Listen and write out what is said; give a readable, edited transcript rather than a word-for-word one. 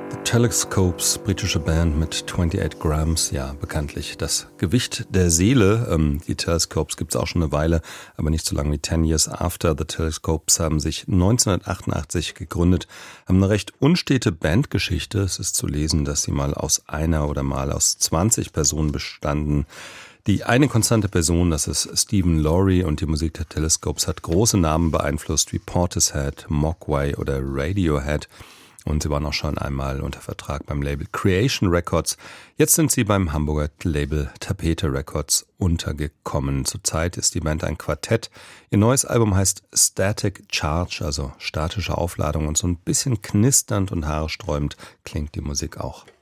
Telescopes, britische Band mit 28 Grams, ja bekanntlich das Gewicht der Seele. Die Telescopes gibt es auch schon eine Weile, aber nicht so lange wie 10 Years After. The Telescopes haben sich 1988 gegründet, haben eine recht unstete Bandgeschichte. Es ist zu lesen, dass sie mal aus einer oder mal aus 20 Personen bestanden. Die eine konstante Person, das ist Stephen Lawry, und die Musik der Telescopes hat große Namen beeinflusst wie Portishead, Mogwai oder Radiohead. Und sie waren auch schon einmal unter Vertrag beim Label Creation Records. Jetzt sind sie beim Hamburger Label Tapete Records untergekommen. Zurzeit ist die Band ein Quartett. Ihr neues Album heißt Static Charge, also statische Aufladung, und so ein bisschen knisternd und haarsträubend klingt die Musik auch.